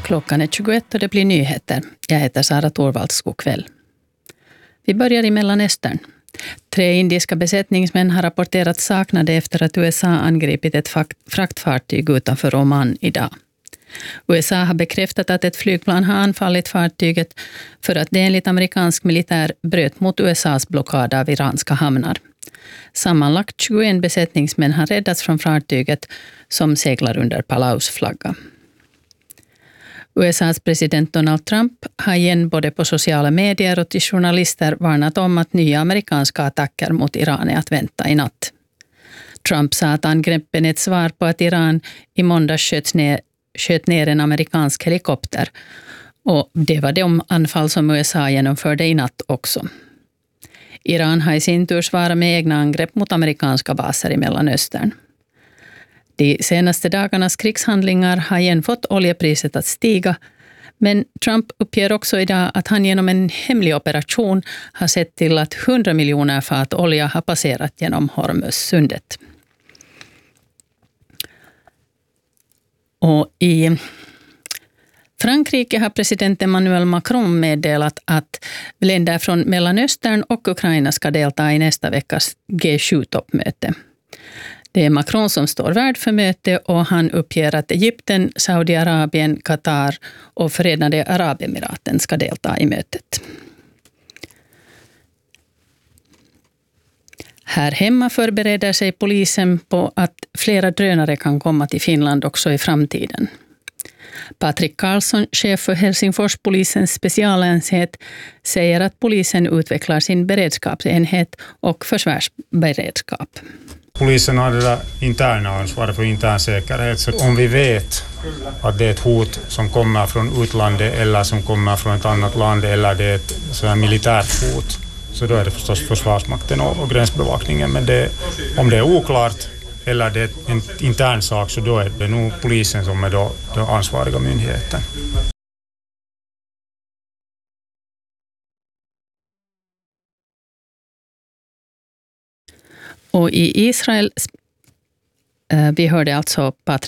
Klockan är 21 och det blir nyheter. Jag heter Sara Torvalds. God kväll. Vi börjar i Mellanöstern. 3 indiska besättningsmän har rapporterats saknade efter att USA angripit ett fraktfartyg utanför Oman idag. USA har bekräftat att ett flygplan har anfallit fartyget för att det enligt amerikansk militär bröt mot USAs blockad av iranska hamnar. Sammanlagt 21 besättningsmän har räddats från fartyget som seglar under Palaus flagga. USAs president Donald Trump har igen både på sociala medier och till journalister varnat om att nya amerikanska attacker mot Iran är att vänta i natt. Trump sa att angreppen är ett svar på att Iran i måndags sköt ner en amerikansk helikopter, och det var de anfall som USA genomförde i natt också. Iran har i sin tur svarat med egna angrepp mot amerikanska baser i Mellanöstern. De senaste dagarnas krigshandlingar har igen fått oljepriset att stiga, men Trump uppger också idag att han genom en hemlig operation har sett till att 100 miljoner fat olja har passerat genom Hormuzsundet. Och i Frankrike har president Emmanuel Macron meddelat att länder från Mellanöstern och Ukraina ska delta i nästa veckas G7-toppmöte. Det är Macron som står värd för möte, och han uppger att Egypten, Saudiarabien, Qatar och Förenade Arabemiraten ska delta i mötet. Här hemma förbereder sig polisen på att flera drönare kan komma till Finland också i framtiden. Patrik Karlsson, chef för Helsingforspolisens specialenhet, säger att polisen utvecklar sin beredskapsenhet och försvarsberedskap. Polisen har det där interna ansvaret för intern säkerhet, så om vi vet att det är ett hot som kommer från utlandet eller som kommer från ett annat land eller det är ett sådär militärt hot, så då är det förstås Försvarsmakten och gränsbevakningen. Men om det är oklart eller det är en intern sak, så då är det nog polisen som är då ansvariga myndigheten. Och i Israel, vi hörde alltså Patrik